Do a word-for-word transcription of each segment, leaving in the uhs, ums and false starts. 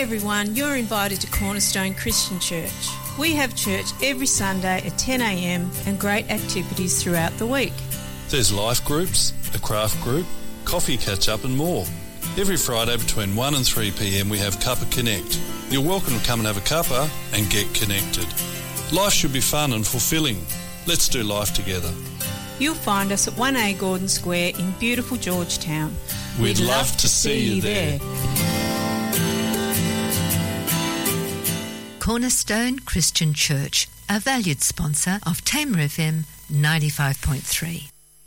everyone, you're invited to Cornerstone Christian Church. We have church every Sunday at ten a m and great activities throughout the week. There's life groups, a craft group, coffee catch-up and more. Every Friday between one and three p m we have Cuppa Connect. You're welcome to come and have a cuppa and get connected. Life should be fun and fulfilling. Let's do life together. You'll find us at one A Gordon Square in beautiful Georgetown. We'd, We'd love, love to see you there. Cornerstone Christian Church, a valued sponsor of Tamer F M ninety-five point three.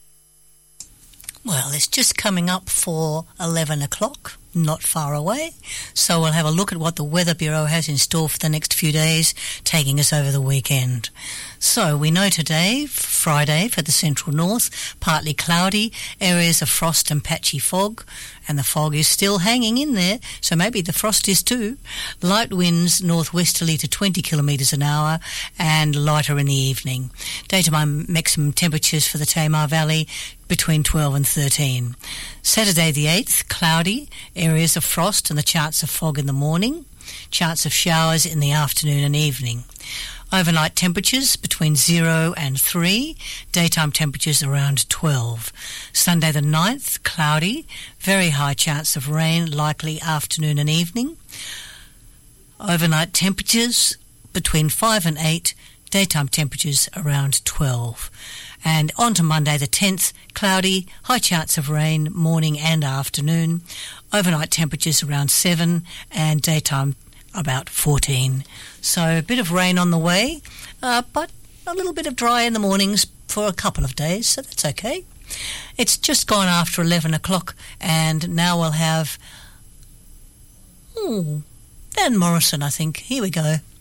Well, it's just coming up for eleven o'clock, not far away. So we'll have a look at what the Weather Bureau has in store for the next few days, taking us over the weekend. So we know today, Friday, for the central north, partly cloudy, areas of frost and patchy fog, and the fog is still hanging in there, so maybe the frost is too. Light winds northwesterly to twenty kilometres an hour and lighter in the evening. Daytime maximum temperatures for the Tamar Valley between twelve and thirteen. Saturday the eighth, cloudy, areas of frost and the chance of fog in the morning, chance of showers in the afternoon and evening. Overnight temperatures between zero and three, daytime temperatures around twelve. Sunday the ninth, cloudy, very high chance of rain, likely afternoon and evening. Overnight temperatures between five and eight, daytime temperatures around twelve. And on to Monday the tenth, cloudy, high chance of rain, morning and afternoon. Overnight temperatures around seven and daytime about fourteen. So a bit of rain on the way, uh, but a little bit of dry in the mornings for a couple of days, so that's okay. It's just gone after eleven o'clock, and now we'll have... Hmm, Van Morrison, I think. Here we go.